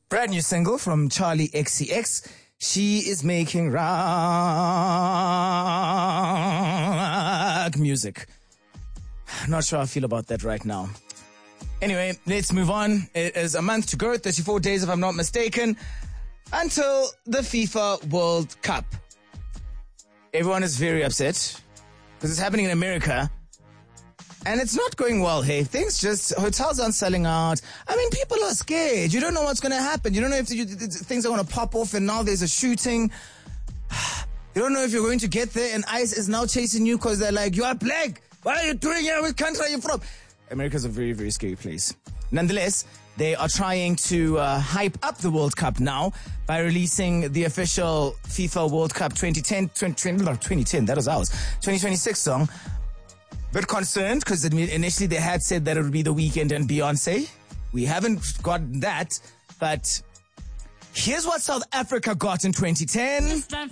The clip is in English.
Brand new single from Charlie XCX. She is making rock music. Not sure how I feel about that right now. Anyway, let's move on. It is a month to go, 34 days if I'm not mistaken, until the FIFA World Cup. Everyone is very upset because it's happening in America. And it's not going well, hey. Hotels aren't selling out. I mean, people are scared. You don't know what's going to happen. You don't know if things are going to pop off and now there's a shooting. You don't know if you're going to get there and ICE is now chasing you because they're like, you are black. What are you doing here? Which country are you from? America's a very, very scary place. Nonetheless, they are trying to hype up the World Cup now by releasing the official FIFA World Cup 2010, that was ours, 2026 song. Bit concerned because initially they had said that it would be The Weeknd and Beyonce. We haven't gotten that, but here's what South Africa got in 2010.